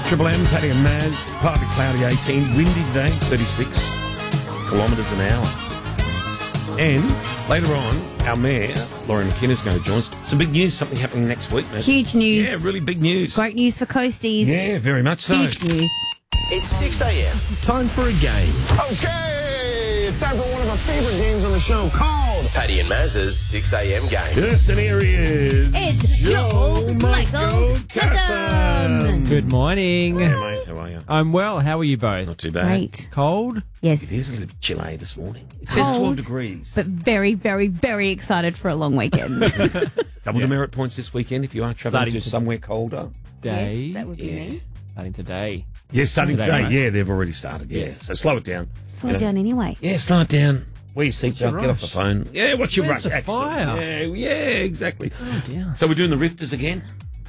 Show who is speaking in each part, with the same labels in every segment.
Speaker 1: Triple M, Paddy and Maz, partly cloudy 18, windy today, 36 kilometres an hour. And later on, our Mayor, Lauren McKinnon, is going to join us. Some big news, something happening next week, Maz.
Speaker 2: Huge news.
Speaker 1: Yeah, really big news.
Speaker 2: Great news for Coasties.
Speaker 1: Yeah, very much so.
Speaker 2: Huge news.
Speaker 3: It's 6 a.m. Time for a game.
Speaker 4: Okay, it's time for one of our favorite games on the show called
Speaker 3: Paddy and Maz's 6 a.m. game.
Speaker 1: Yes, and here he is.
Speaker 2: It's Joel Michael Casson.
Speaker 5: Good morning.
Speaker 1: Hey, mate, how are you?
Speaker 5: I'm well. How are you both?
Speaker 1: Not too bad.
Speaker 2: Great.
Speaker 5: Cold?
Speaker 2: Yes.
Speaker 1: It is a little chilly this morning. It says 12
Speaker 2: Cold,
Speaker 1: degrees.
Speaker 2: But very, very, very excited for a long weekend.
Speaker 1: Double demerit points this weekend if you are travelling
Speaker 5: Starting
Speaker 1: to
Speaker 5: to-
Speaker 1: somewhere colder.
Speaker 5: Day?
Speaker 2: Yes, that would be me.
Speaker 5: Starting today.
Speaker 1: Yeah, starting today.
Speaker 5: mate.
Speaker 1: Yeah, they've already started. Yeah, so slow it down.
Speaker 2: Slow it down anyway.
Speaker 1: Yeah, slow it down. Wear your seatbelt,
Speaker 5: your
Speaker 1: get off the
Speaker 5: rush?
Speaker 1: phone. Yeah, what's your
Speaker 5: Where's
Speaker 1: rush?
Speaker 5: the
Speaker 1: Excellent.
Speaker 5: fire?
Speaker 1: Yeah, exactly.
Speaker 5: Oh, dear.
Speaker 1: So we're doing the Rifters again?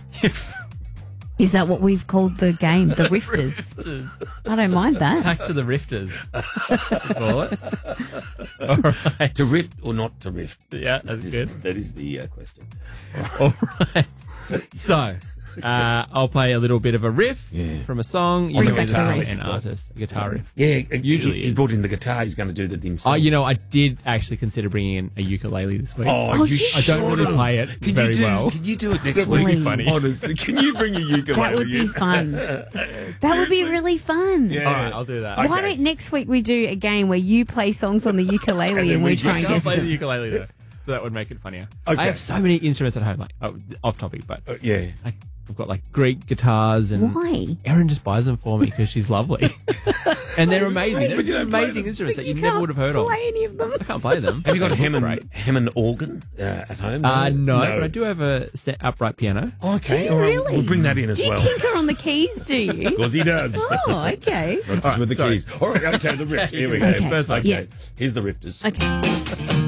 Speaker 2: Is that what we've called the game? The Rifters? I don't mind that.
Speaker 5: Back to the Rifters. Call it. All right.
Speaker 1: To rift or not to rift?
Speaker 5: Yeah, that's good.
Speaker 1: That is the question.
Speaker 5: All right. So, I'll play a little bit of a riff from a song. You
Speaker 2: Bring
Speaker 5: know
Speaker 2: back
Speaker 5: the
Speaker 2: the
Speaker 5: song
Speaker 2: riff.
Speaker 5: and artist, a guitar riff.
Speaker 1: Yeah,
Speaker 5: Usually
Speaker 1: he
Speaker 5: is.
Speaker 1: brought in the guitar. He's going to do the himself.
Speaker 5: I did actually consider bringing in a ukulele this week.
Speaker 1: Oh, you
Speaker 5: I don't really
Speaker 1: should've.
Speaker 5: play it very well.
Speaker 1: Can you do it next
Speaker 2: That would
Speaker 1: week?
Speaker 2: be
Speaker 5: funny.
Speaker 1: Honestly, can you bring a ukulele?
Speaker 2: That would be fun. That would be really fun.
Speaker 1: Yeah.
Speaker 5: All right, I'll do that.
Speaker 1: Okay.
Speaker 2: Why don't next week we do a game where you play songs on the ukulele and we try and
Speaker 5: I'll
Speaker 2: guess
Speaker 5: play the
Speaker 2: them?
Speaker 5: ukulele though. So that would make it funnier.
Speaker 1: Okay.
Speaker 5: I have so many instruments at home, like off topic, but
Speaker 1: Yeah.
Speaker 5: I've got like Greek guitars and
Speaker 2: Why?
Speaker 5: Erin just buys them for me because she's lovely. And they're amazing. They're
Speaker 1: But you
Speaker 5: just
Speaker 1: don't play
Speaker 5: amazing
Speaker 1: them.
Speaker 5: instruments that you
Speaker 2: You
Speaker 5: never
Speaker 2: can't
Speaker 5: would have heard of.
Speaker 2: play any of them.
Speaker 5: I can't play them.
Speaker 1: Have you got a
Speaker 5: They look great.
Speaker 1: Hammond organ at home?
Speaker 5: No, but I do have a upright piano.
Speaker 1: Oh, okay,
Speaker 2: Do you
Speaker 1: all right.
Speaker 2: really?
Speaker 1: We'll bring that in as
Speaker 2: Do you
Speaker 1: well.
Speaker 2: tinker on the keys, do you?
Speaker 1: Because he does.
Speaker 2: Oh, okay.
Speaker 1: Not just with the
Speaker 5: sorry.
Speaker 1: keys. All right, okay, the rift. Here we go.
Speaker 2: Okay.
Speaker 5: First one.
Speaker 2: Yeah.
Speaker 1: Here's the Rifters.
Speaker 2: Okay.